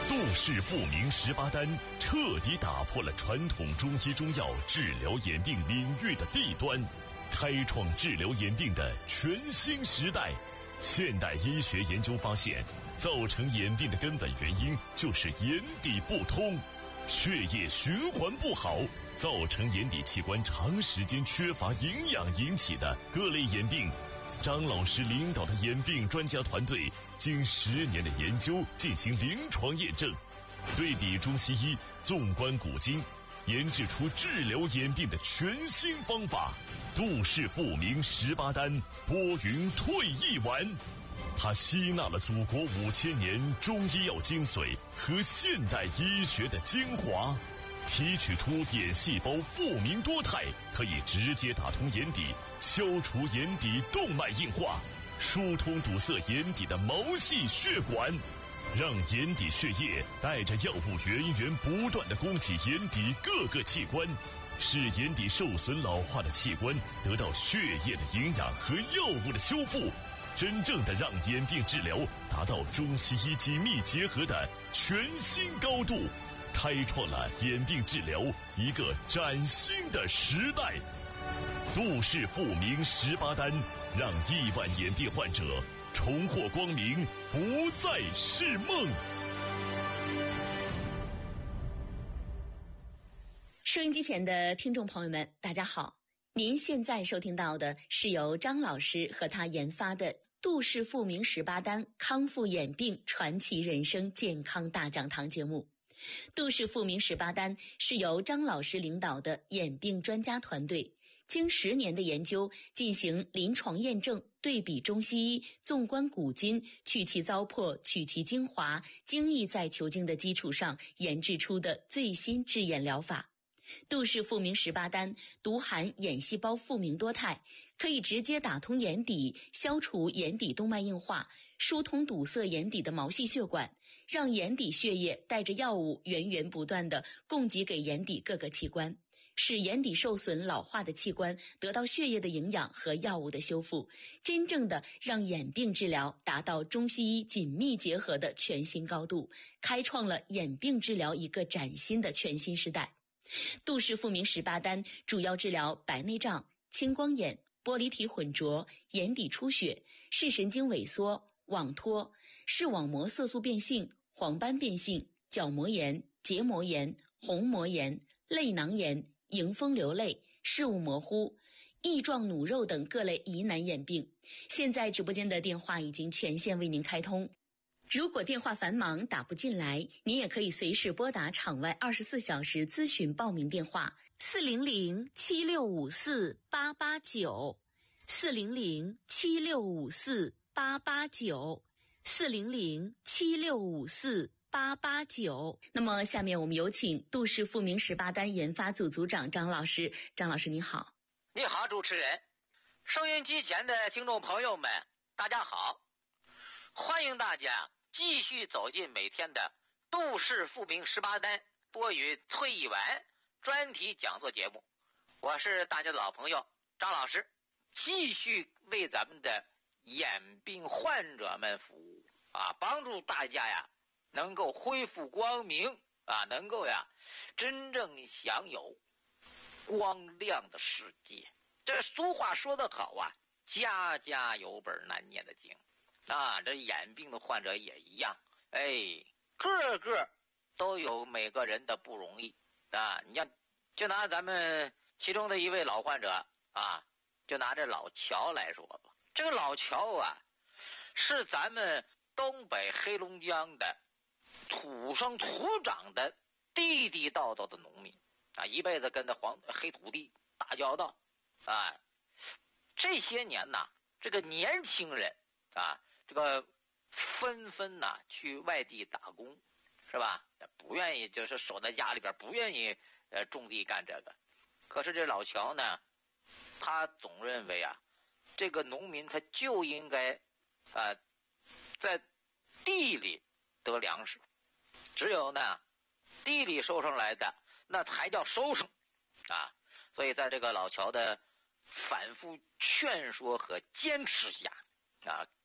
杜氏复明18丹彻底打破了传统中医中药治疗眼病领域的弊端，开创治疗眼病的全新时代。现代医学研究发现，造成眼病的根本原因就是眼底不通，血液循环不好，造成眼底器官长时间缺乏营养引起的各类眼病。张老师领导的眼病专家团队经10年的研究进行临床验证，对比中西医，纵观古今，研制出治疗眼病的全新方法——杜氏复明18丹拨云退翳丸。它吸纳了祖国5000年中医药精髓和现代医学的精华，提取出眼细胞复明多肽，可以直接打通眼底，消除眼底动脉硬化，疏通堵塞眼底的毛细血管，让眼底血液带着药物源源不断地供给眼底各个器官，使眼底受损老化的器官得到血液的营养和药物的修复，真正的让眼病治疗达到中西医紧密结合的全新高度，开创了眼病治疗一个崭新的时代。杜氏复明18丹，让亿万眼病患者重获光明，不再是梦。 收音机前的听众朋友们，大家好，您现在收听到的是由张老师和他研发的杜氏复明18丹康复眼病传奇人生健康大讲堂节目。杜氏复明18丹是由张老师领导的眼病专家团队经10年的研究进行临床验证，对比中西医，纵观古今，去其糟粕，取其精华，精益在求精的基础上研制出的最新治眼疗法。杜氏复明18丹独含眼细胞复明多肽，可以直接打通眼底，消除眼底动脉硬化，疏通堵塞眼底的毛细血管，让眼底血液带着药物源源不断地供给给眼底各个器官，使眼底受损老化的器官得到血液的营养和药物的修复，真正的让眼病治疗达到中西医紧密结合的全新高度，开创了眼病治疗一个崭新的全新时代。杜氏复明18丹主要治疗白内障、青光眼、玻璃体混浊、眼底出血、视神经萎缩、网脱、视网膜色素变性、黄斑变性、角膜炎、结膜炎、虹膜炎、泪囊炎、迎风流泪、视物模糊、翼状弩肉等各类疑难眼病。现在直播间的电话已经全线为您开通，如果电话繁忙打不进来，您也可以随时拨打场外24小时咨询报名电话400-7654-889 400-7654-889 400-7654-889。那么下面我们有请杜氏复明18丹研发组组长张老师。张老师你好。 你好，主持人。收音机前的听众朋友们，大家好，欢迎大家继续走进每天的杜氏复明18丹拨云退翳丸专题讲座节目。我是大家的老朋友张老师，继续为咱们的眼病患者们服务帮助大家能够恢复光明能够真正享有光亮的世界。这俗话说得好家家有本难念的经这眼病的患者也一样，个个都有每个人的不容易你像就拿咱们其中的一位老患者就拿这老乔来说吧。这个老乔是咱们东北黑龙江的土生土长的地地道道的农民一辈子跟着黑土地打交道这些年这个年轻人这个纷纷去外地打工，是吧？不愿意就是守在家里边，不愿意种地干这个。可是这老乔呢，他总认为这个农民他就应该在地里得粮食，只有呢地里收上来的那才叫收成所以在这个老乔的反复劝说和坚持下